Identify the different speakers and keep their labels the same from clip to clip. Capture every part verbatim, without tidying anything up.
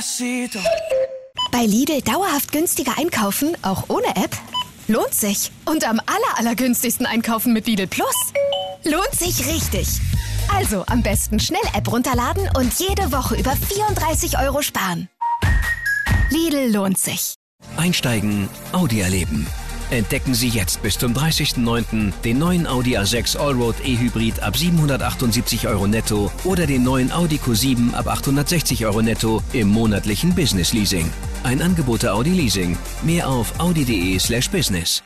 Speaker 1: Bei Lidl dauerhaft günstiger einkaufen, auch ohne App? Lohnt sich. Und am aller, allergünstigsten einkaufen mit Lidl Plus? Lohnt sich richtig. Also am besten schnell App runterladen und jede Woche über vierunddreißig Euro sparen. Lidl lohnt sich.
Speaker 2: Einsteigen, Audi erleben. Entdecken Sie jetzt bis zum dreißigsten neunten den neuen Audi A sechs Allroad E-Hybrid ab siebenhundertachtundsiebzig Euro netto oder den neuen Audi Q sieben ab achthundertsechzig Euro netto im monatlichen Business Leasing. Ein Angebot der Audi Leasing. Mehr auf audi.de slash business.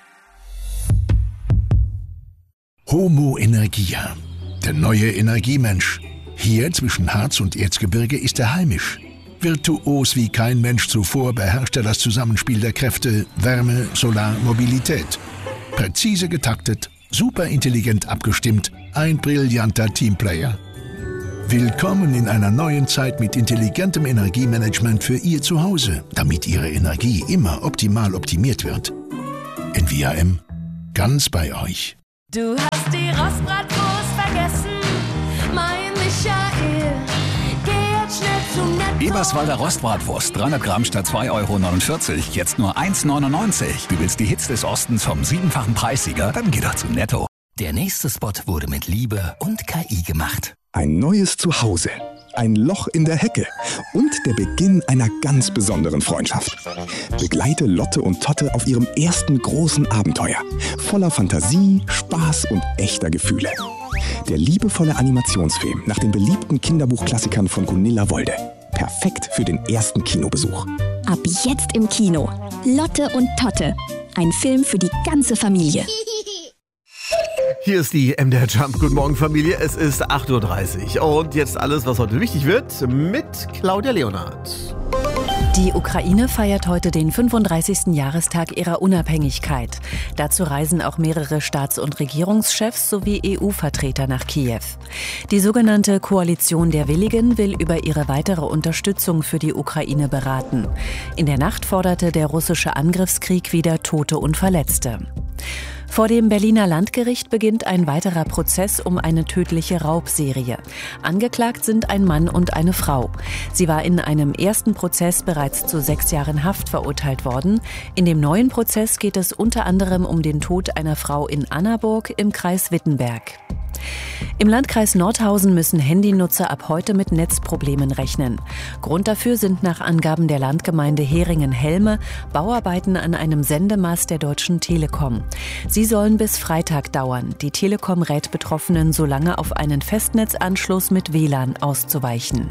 Speaker 3: Homo Energia, der neue Energiemensch. Hier zwischen Harz und Erzgebirge ist er heimisch. Virtuos wie kein Mensch zuvor beherrscht er das Zusammenspiel der Kräfte Wärme, Solar, Mobilität. Präzise getaktet, superintelligent abgestimmt, ein brillanter Teamplayer. Willkommen in einer neuen Zeit mit intelligentem Energiemanagement für Ihr Zuhause, damit Ihre Energie immer optimal optimiert wird. N V A M, ganz bei euch.
Speaker 4: Du hast die Rostbratwurst vergessen, mein Michael. Geh jetzt schnell zum Netto.
Speaker 5: Eberswalder Rostbratwurst, dreihundert Gramm statt zwei Euro neunundvierzig, jetzt nur eins neunundneunzig. Du willst die Hits des Ostens vom siebenfachen Preissieger? Dann geh doch zum Netto.
Speaker 6: Der nächste Spot wurde mit Liebe und K I gemacht.
Speaker 7: Ein neues Zuhause, ein Loch in der Hecke und der Beginn einer ganz besonderen Freundschaft. Begleite Lotte und Totte auf ihrem ersten großen Abenteuer. Voller Fantasie, Spaß und echter Gefühle. Der liebevolle Animationsfilm nach den beliebten Kinderbuchklassikern von Gunilla Wolde. Perfekt für den ersten Kinobesuch.
Speaker 8: Ab jetzt im Kino. Lotte und Totte. Ein Film für die ganze Familie.
Speaker 9: Hier ist die M D R Jump. Guten Morgen, Familie. Es ist acht Uhr dreißig. Und jetzt alles, was heute wichtig wird, mit Claudia Leonhardt.
Speaker 10: Die Ukraine feiert heute den fünfunddreißigsten Jahrestag ihrer Unabhängigkeit. Dazu reisen auch mehrere Staats- und Regierungschefs sowie E U-Vertreter nach Kiew. Die sogenannte Koalition der Willigen will über ihre weitere Unterstützung für die Ukraine beraten. In der Nacht forderte der russische Angriffskrieg wieder Tote und Verletzte. Vor dem Berliner Landgericht beginnt ein weiterer Prozess um eine tödliche Raubserie. Angeklagt sind ein Mann und eine Frau. Sie war in einem ersten Prozess bereits zu sechs Jahren Haft verurteilt worden. In dem neuen Prozess geht es unter anderem um den Tod einer Frau in Annaburg im Kreis Wittenberg. Im Landkreis Nordhausen müssen Handynutzer ab heute mit Netzproblemen rechnen. Grund dafür sind nach Angaben der Landgemeinde Heringen-Helme Bauarbeiten an einem Sendemast der Deutschen Telekom. Sie sollen bis Freitag dauern. Die Telekom rät Betroffenen, so lange auf einen Festnetzanschluss mit W L A N auszuweichen.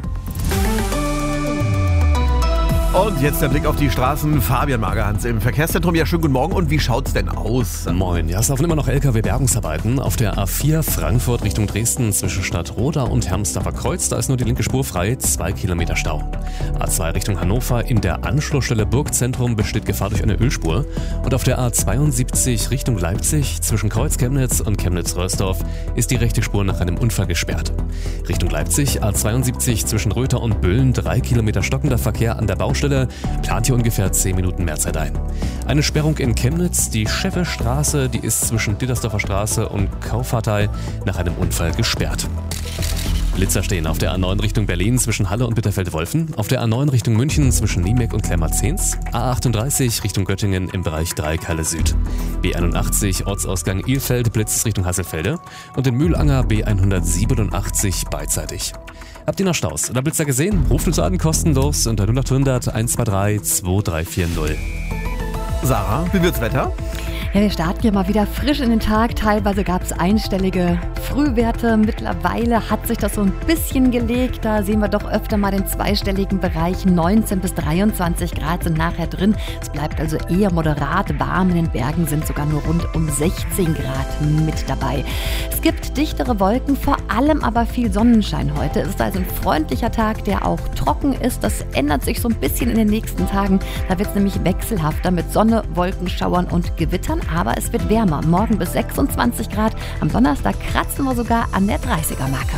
Speaker 9: Und jetzt der Blick auf die Straßen. Fabian Magerhans im Verkehrszentrum. Ja, schönen guten Morgen. Und wie schaut's denn aus?
Speaker 11: Moin. Ja, es laufen immer noch L K W-Bergungsarbeiten auf der A vier Frankfurt Richtung Dresden zwischen Stadtroda und Hermsdorfer Kreuz. Da ist nur die linke Spur frei, zwei Kilometer Stau. A zwei Richtung Hannover in der Anschlussstelle Burgzentrum besteht Gefahr durch eine Ölspur. Und auf der A zweiundsiebzig Richtung Leipzig zwischen Kreuz-Chemnitz und Chemnitz-Röhrsdorf ist die rechte Spur nach einem Unfall gesperrt. Richtung Leipzig A zweiundsiebzig zwischen Röther und Büllen, drei Kilometer stockender Verkehr an der Baustelle. Plant hier ungefähr zehn Minuten mehr Zeit ein. Eine Sperrung in Chemnitz, die Scheffelstraße, die ist zwischen Dittersdorfer Straße und Kaufhartei nach einem Unfall gesperrt. Blitzer stehen auf der A neun Richtung Berlin zwischen Halle und Bitterfeld-Wolfen, auf der A neun Richtung München zwischen Niemeck und Klemmer-Zehns, A achtunddreißig Richtung Göttingen im Bereich Dreieckhalle Süd, B einundachtzig Ortsausgang Ilfeld, Blitz Richtung Hasselfelde und in Mühlanger B hundertsiebenundachtzig beidseitig. Habt ihr noch Staus oder Blitzer gesehen? Ruft uns an, kostenlos unter null acht hundert eins zwei drei zwei drei vier null.
Speaker 9: Sarah, wie wird's Wetter?
Speaker 12: Ja, wir starten ja mal wieder frisch in den Tag. Teilweise gab es einstellige Frühwerte. Mittlerweile hat sich das so ein bisschen gelegt. Da sehen wir doch öfter mal den zweistelligen Bereich. neunzehn bis dreiundzwanzig Grad sind nachher drin. Es bleibt also eher moderat warm. In den Bergen sind sogar nur rund um sechzehn Grad mit dabei. Es gibt dichtere Wolken, vor allem aber viel Sonnenschein heute. Es ist also ein freundlicher Tag, der auch trocken ist. Das ändert sich so ein bisschen in den nächsten Tagen. Da wird es nämlich wechselhafter mit Sonne, Wolkenschauern und Gewittern. Aber es wird wärmer. Morgen bis sechsundzwanzig Grad. Am Donnerstag kratzen wir sogar an der dreißiger-Marke.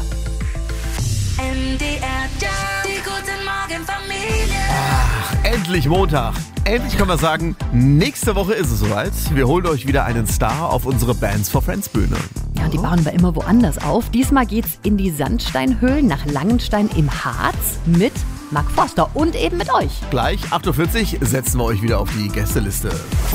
Speaker 4: M D R, die guten Morgen Familie.
Speaker 9: Ach, endlich Montag. Endlich können wir sagen, nächste Woche ist es soweit. Wir holen euch wieder einen Star auf unsere Bands for Friends Bühne.
Speaker 12: Ja, die bauen wir immer woanders auf. Diesmal geht's in die Sandsteinhöhlen nach Langenstein im Harz mit Mark Forster und eben mit euch.
Speaker 9: Gleich acht Uhr vierzig setzen wir euch wieder auf die Gästeliste.